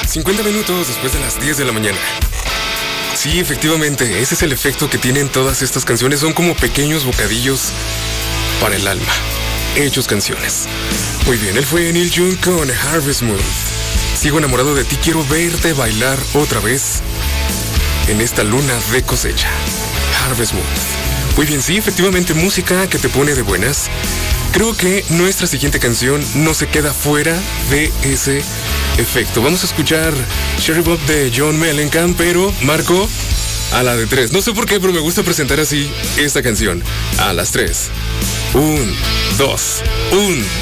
50 minutos después de las 10 de la mañana. Sí, efectivamente, ese es el efecto que tienen todas estas canciones. Son como pequeños bocadillos para el alma, hechos canciones. Muy bien, él fue Neil Young con Harvest Moon. Sigo enamorado de ti, quiero verte bailar otra vez en esta luna de cosecha. Harvest Moon. Muy bien, sí, efectivamente, música que te pone de buenas. Creo que nuestra siguiente canción no se queda fuera de ese efecto. Vamos a escuchar Cherry Bomb de John Mellencamp, pero Marco, a la de 3. No sé por qué, pero me gusta presentar así esta canción. A las 3. 1, 2, 1,